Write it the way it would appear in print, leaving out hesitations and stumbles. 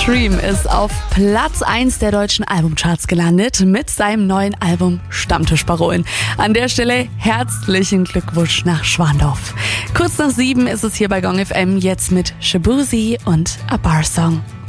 Dream ist auf Platz 1 der deutschen Albumcharts gelandet mit seinem neuen Album Stammtischparolen. An der Stelle herzlichen Glückwunsch nach Schwandorf. Kurz nach 7 ist es hier bei Gong FM jetzt mit Shaboozey und A Bar Song.